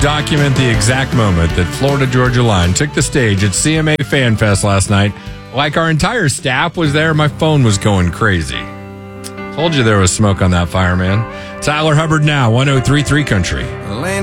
document the exact moment that Florida Georgia Line took the stage at CMA Fan Fest last night. Like our entire staff was there, my phone was going crazy. Told you there was smoke on that fire, man. Tyler Hubbard now, 103.3 Country.